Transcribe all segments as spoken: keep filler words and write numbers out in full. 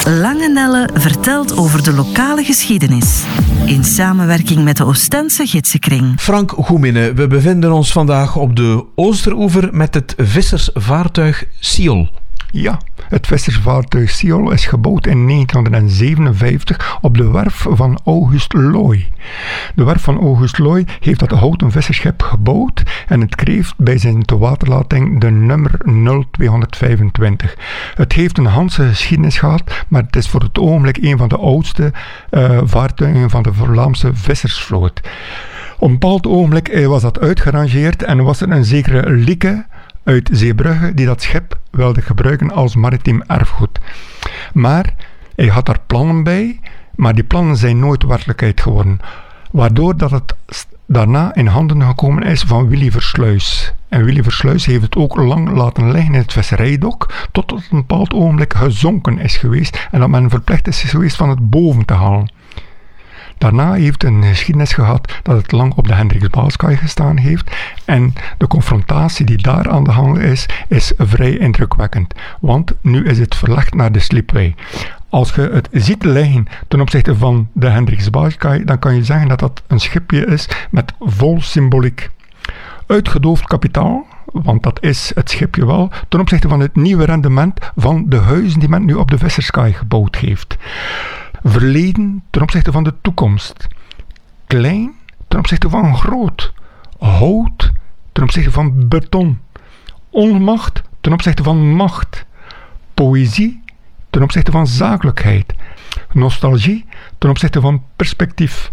Lange Nelle vertelt over de lokale geschiedenis. In samenwerking met de Oostense Gidsenkring. Frank Goemine, we bevinden ons vandaag op de Oosteroever met het vissersvaartuig Siol. Ja, het vissersvaartuig Siol is gebouwd in negentienhonderdzevenenvijftig op de werf van August Looy. De werf van August Looy heeft dat houten visserschip gebouwd en het kreeg bij zijn tewaterlating de nummer nul tweehonderdvijfentwintig. Het heeft een Hanse geschiedenis gehad, maar het is voor het ogenblik een van de oudste uh, vaartuigen van de Vlaamse vissersvloot. Op een bepaald ogenblik was dat uitgerangeerd en was er een zekere Lieke uit Zeebrugge die dat schip wilde gebruiken als maritiem erfgoed. Maar hij had daar plannen bij, maar die plannen zijn nooit werkelijkheid geworden. Waardoor dat het daarna in handen gekomen is van Willy Versluys. En Willy Versluys heeft het ook lang laten liggen in het visserijdok, tot het een bepaald ogenblik gezonken is geweest en dat men verplicht is geweest van het boven te halen. Daarna heeft een geschiedenis gehad dat het lang op de Hendriksbaalskaai gestaan heeft en de confrontatie die daar aan de gang is, is vrij indrukwekkend. Want nu is het verlegd naar de Slipway. Als je het ziet liggen ten opzichte van de Hendriksbaalskaai, dan kan je zeggen dat dat een schipje is met vol symboliek. Uitgedoofd kapitaal, want dat is het schipje wel, ten opzichte van het nieuwe rendement van de huizen die men nu op de Visserskaai gebouwd heeft. Verleden ten opzichte van de toekomst. Klein ten opzichte van groot. Hout ten opzichte van beton. Onmacht ten opzichte van macht. Poëzie ten opzichte van zakelijkheid. Nostalgie ten opzichte van perspectief.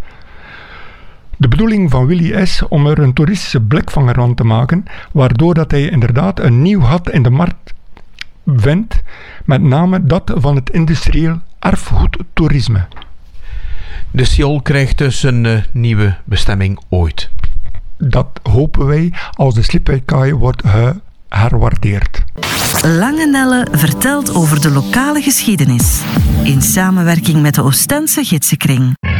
De bedoeling van Willy is om er een toeristische blikvanger aan te maken, waardoor dat hij inderdaad een nieuw gat in de markt vindt, met name dat van het industrieel erfgoedtoerisme. De Siol krijgt dus een uh, nieuwe bestemming ooit. Dat hopen wij als de Slipwaykaai wordt geherwaardeerd. Lange Nelle vertelt over de lokale geschiedenis. In samenwerking met de Oostense Gidsenkring.